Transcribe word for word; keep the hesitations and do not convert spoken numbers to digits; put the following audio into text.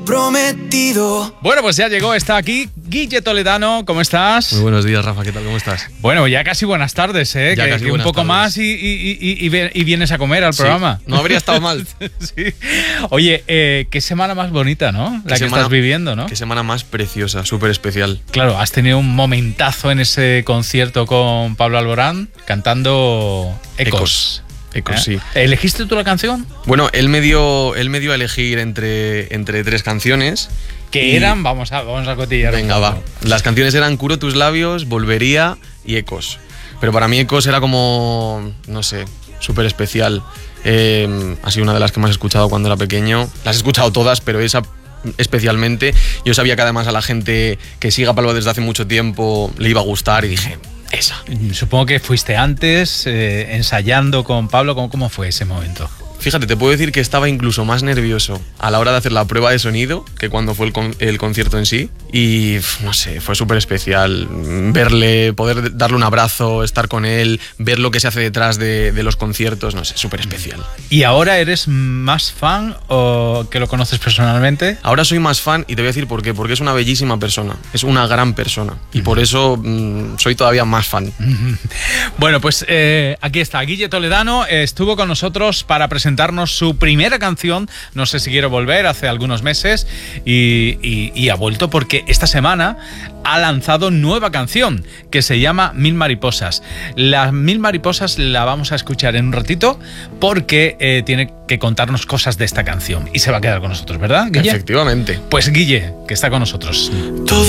Prometido. Bueno, pues ya llegó, está aquí Guille Toledano, ¿cómo estás? Muy buenos días, Rafa, ¿qué tal? ¿Cómo estás? Bueno, ya casi buenas tardes, ¿eh? Ya que, casi que un buenas poco tardes. más y, y, y, y, y vienes a comer al Sí, programa. no habría estado mal. Sí. Oye, eh, qué semana más bonita, ¿no? La que semana, estás viviendo, ¿no? Qué semana más preciosa, súper especial. Claro, has tenido un momentazo en ese concierto con Pablo Alborán cantando Ecos. Ecos, ¿Eh? sí. ¿Elegiste tú la canción? Bueno, él me dio, él me dio a elegir entre, entre tres canciones. Que y- eran, vamos a, vamos a cotillar. Venga, un va. poco. Las canciones eran Curo tus labios, Volvería y Ecos. Pero para mí Ecos era como, no sé, súper especial. Eh, ha sido una de las que más he escuchado cuando era pequeño. Las he escuchado todas, pero esa especialmente. Yo sabía que además a la gente que siga a Pablo desde hace mucho tiempo le iba a gustar y dije, esa. Supongo que fuiste antes eh, ensayando con Pablo. ¿Cómo, ¿Cómo fue ese momento? Fíjate, te puedo decir que estaba incluso más nervioso a la hora de hacer la prueba de sonido que cuando fue el, con- el concierto en sí. Y pf, no sé, fue súper especial verle, poder darle un abrazo, estar con él, ver lo que se hace detrás de, de los conciertos, no sé, súper especial. ¿Y ahora eres más fan o que lo conoces personalmente? Ahora soy más fan y te voy a decir por qué, porque es una bellísima persona, es una gran persona y por eso mm, soy todavía más fan. Bueno, pues eh, aquí está, Guille Toledano eh, estuvo con nosotros para presentarnos su primera canción, No sé si quiero volver, hace algunos meses, y, y- y ha vuelto porque esta semana ha lanzado nueva canción que se llama Mil Mariposas. Las Mil Mariposas la vamos a escuchar en un ratito porque eh, tiene que contarnos cosas de esta canción y se va a quedar con nosotros, ¿verdad, Guille? Efectivamente. Pues Guille, que está con nosotros. Todo